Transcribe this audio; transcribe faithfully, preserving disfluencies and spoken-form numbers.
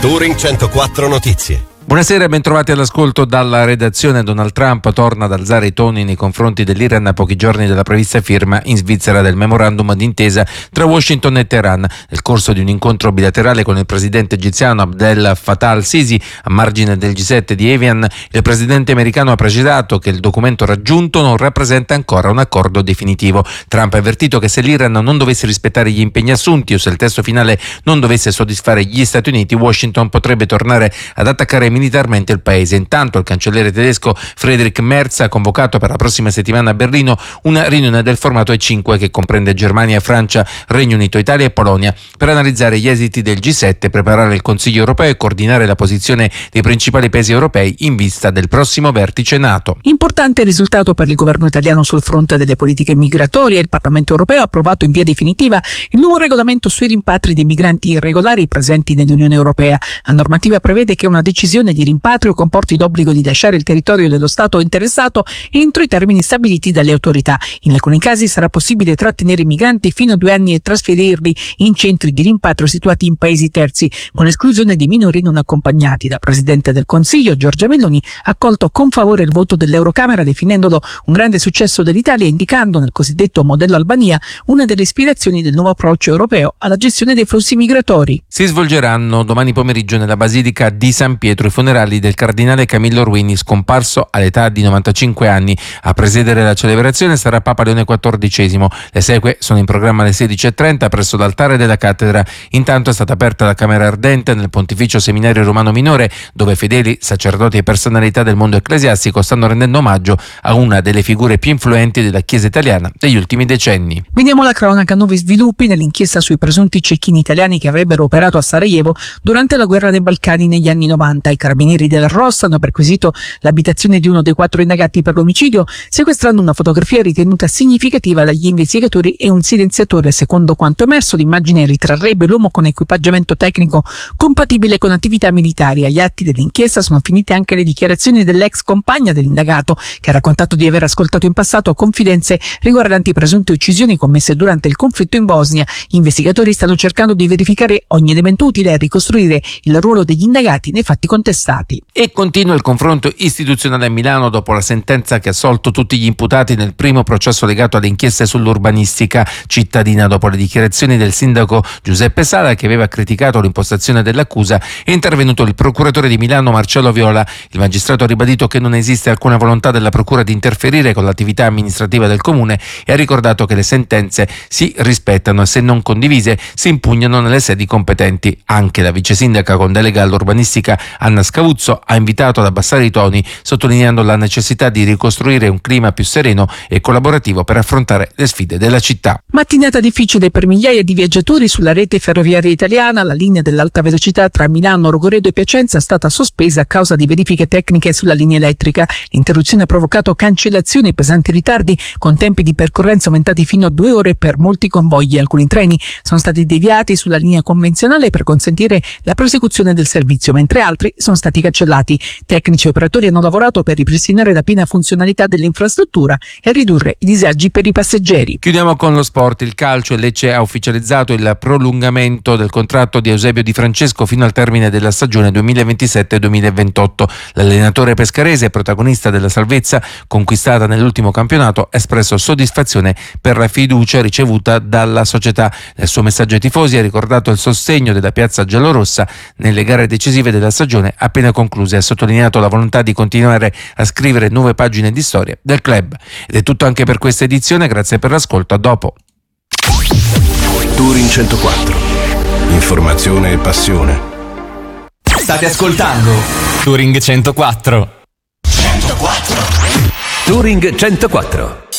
Touring centoquattro Notizie. Buonasera e bentrovati all'ascolto dalla redazione. Donald Trump torna ad alzare i toni nei confronti dell'Iran a pochi giorni dalla prevista firma in Svizzera del memorandum d'intesa tra Washington e Teheran. Nel corso di un incontro bilaterale con il presidente egiziano Abdel Fattah al-Sisi a margine del G sette di Evian, il presidente americano ha precisato che il documento raggiunto non rappresenta ancora un accordo definitivo. Trump ha avvertito che se l'Iran non dovesse rispettare gli impegni assunti o se il testo finale non dovesse soddisfare gli Stati Uniti, Washington potrebbe tornare ad attaccare militarmente il paese. Intanto il cancelliere tedesco Friedrich Merz ha convocato per la prossima settimana a Berlino una riunione del formato E cinque che comprende Germania, Francia, Regno Unito, Italia e Polonia per analizzare gli esiti del G sette, preparare il Consiglio europeo e coordinare la posizione dei principali paesi europei in vista del prossimo vertice NATO. Importante risultato per il governo italiano sul fronte delle politiche migratorie. Il Parlamento europeo ha approvato in via definitiva il nuovo regolamento sui rimpatri dei migranti irregolari presenti nell'Unione Europea. La normativa prevede che una decisione di rimpatrio comporti l'obbligo di lasciare il territorio dello Stato interessato entro i termini stabiliti dalle autorità. In alcuni casi sarà possibile trattenere i migranti fino a due anni e trasferirli in centri di rimpatrio situati in paesi terzi, con esclusione di minori non accompagnati. La Presidente del Consiglio, Giorgia Meloni, ha accolto con favore il voto dell'Eurocamera, definendolo un grande successo dell'Italia e indicando nel cosiddetto modello Albania una delle ispirazioni del nuovo approccio europeo alla gestione dei flussi migratori. Si svolgeranno domani pomeriggio nella Basilica di San Pietro i funerali del cardinale Camillo Ruini, scomparso all'età di novantacinque anni. A presiedere la celebrazione sarà Papa Leone quattordicesimo. Le esequie sono in programma alle sedici e trenta presso l'altare della cattedra. Intanto è stata aperta la Camera Ardente nel Pontificio Seminario Romano Minore, dove fedeli, sacerdoti e personalità del mondo ecclesiastico stanno rendendo omaggio a una delle figure più influenti della Chiesa italiana degli ultimi decenni. Vediamo la cronaca. Nuovi sviluppi nell'inchiesta sui presunti cecchini italiani che avrebbero operato a Sarajevo durante la guerra dei Balcani negli anni novanta. I carabinieri della Rossa hanno perquisito l'abitazione di uno dei quattro indagati per l'omicidio, sequestrando una fotografia ritenuta significativa dagli investigatori e un silenziatore. Secondo quanto emerso, l'immagine ritrarrebbe l'uomo con equipaggiamento tecnico compatibile con attività militari. Agli atti dell'inchiesta sono finite anche le dichiarazioni dell'ex compagna dell'indagato, che ha raccontato di aver ascoltato in passato confidenze riguardanti presunte uccisioni commesse durante il conflitto in Bosnia. Gli investigatori stanno cercando di verificare ogni elemento utile a ricostruire il ruolo degli indagati nei fatti contestati. E continua il confronto istituzionale a Milano dopo la sentenza che ha assolto tutti gli imputati nel primo processo legato alle inchieste sull'urbanistica cittadina. Dopo le dichiarazioni del sindaco Giuseppe Sala, che aveva criticato l'impostazione dell'accusa, è intervenuto il procuratore di Milano Marcello Viola. Il magistrato ha ribadito che non esiste alcuna volontà della procura di interferire con l'attività amministrativa del comune e ha ricordato che le sentenze si rispettano e, se non condivise, si impugnano nelle sedi competenti. Anche la vice sindaca con delega all'urbanistica Anna Scavuzzo ha invitato ad abbassare i toni, sottolineando la necessità di ricostruire un clima più sereno e collaborativo per affrontare le sfide della città. Mattinata difficile per migliaia di viaggiatori sulla rete ferroviaria italiana. La linea dell'alta velocità tra Milano, Rogoredo e Piacenza è stata sospesa a causa di verifiche tecniche sulla linea elettrica. L'interruzione ha provocato cancellazioni e pesanti ritardi, con tempi di percorrenza aumentati fino a due ore per molti convogli. Alcuni treni sono stati deviati sulla linea convenzionale per consentire la prosecuzione del servizio, mentre altri sono stati cancellati. Tecnici e operatori hanno lavorato per ripristinare la piena funzionalità dell'infrastruttura e ridurre i disagi per i passeggeri. Chiudiamo con lo sport. Il calcio. Il Lecce ha ufficializzato il prolungamento del contratto di Eusebio Di Francesco fino al termine della stagione duemilaventisette duemilaventotto. L'allenatore pescarese, protagonista della salvezza conquistata nell'ultimo campionato, ha espresso soddisfazione per la fiducia ricevuta dalla società. Nel suo messaggio ai tifosi ha ricordato il sostegno della piazza giallorossa nelle gare decisive della stagione appena concluse. Ha sottolineato la volontà di continuare a scrivere nuove pagine di storia del club. Ed è tutto anche per questa edizione. Grazie per l'ascolto. A dopo. Touring centoquattro. Informazione e passione. State ascoltando Touring centoquattro. centoquattro. Touring centoquattro.